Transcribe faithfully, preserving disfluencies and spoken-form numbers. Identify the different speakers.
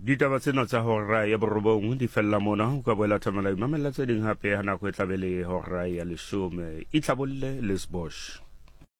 Speaker 1: Ditaba tsena tsa hora ya borobong di fella mona ho ka boela thamela mamela tse ding hape ha nako e tla be le hora ya leshome e tlabolle Lesbosch.